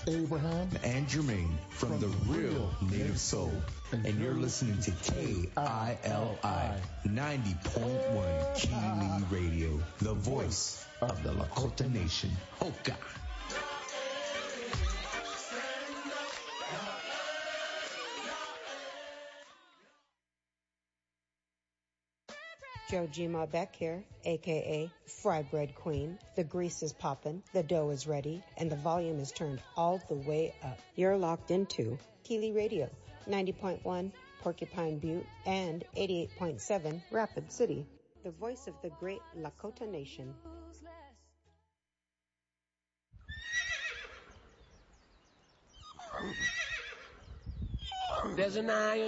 Abraham, and Jermaine from the Real Native Soul. And you're listening to KILI 90.1 Kili Radio, the voice of the Lakota Nation. Hoka. Jojima Beck here, a.k.a. Fry Bread Queen. The grease is poppin', the dough is ready, and the volume is turned all the way up. You're locked into Kili Radio, 90.1 Porcupine Butte and 88.7 Rapid City, the voice of the great Lakota Nation. There's an iron